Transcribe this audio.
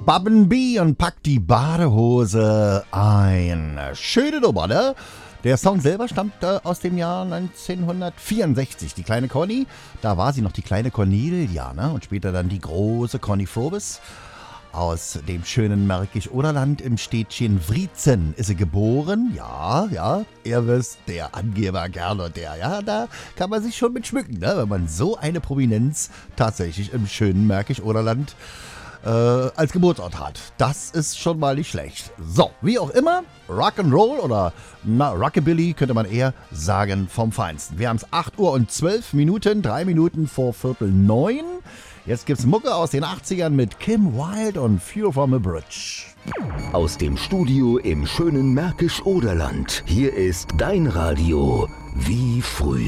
Babben B und packt die Badehose ein. Schöne Nummer, ne? Der Song selber stammt aus dem Jahr 1964. Die kleine Conny, da war sie noch die kleine Cornelia, ne? Und später dann die große Conny Frobes. Aus dem schönen Märkisch-Oderland im Städtchen Wriezen ist sie geboren. Ja, ihr wisst, der Angeber gerne und der, ja, da kann man sich schon mit schmücken, ne? Wenn man so eine Prominenz tatsächlich im schönen Märkisch-Oderland als Geburtsort hat. Das ist schon mal nicht schlecht. So, wie auch immer, Rock'n'Roll oder Rockabilly könnte man eher sagen vom Feinsten. Wir haben es 8 Uhr und 12 Minuten, 3 Minuten vor 8:45. Jetzt gibt's Mucke aus den 80ern mit Kim Wilde und View from a Bridge. Aus dem Studio im schönen Märkisch-Oderland. Hier ist dein Radio wie früher.